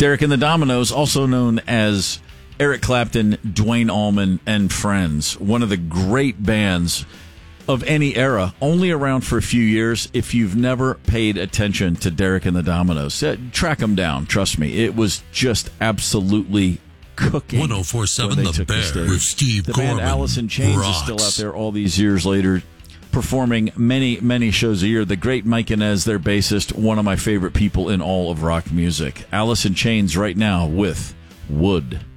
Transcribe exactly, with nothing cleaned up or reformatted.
Derek and the Dominoes, also known as Eric Clapton, Duane Allman, and Friends. One of the great bands of any era, only around for a few years. If you've never paid attention to Derek and the Dominoes, uh, track them down. Trust me, it was just absolutely cooking. one oh four point seven The Bear the with Steve The Gorman band Alice in Chains rocks. is still out there all these years later, performing many, many shows a year. The great Mike Inez, their bassist, one of my favorite people in all of rock music. Alice in Chains right now with Wood.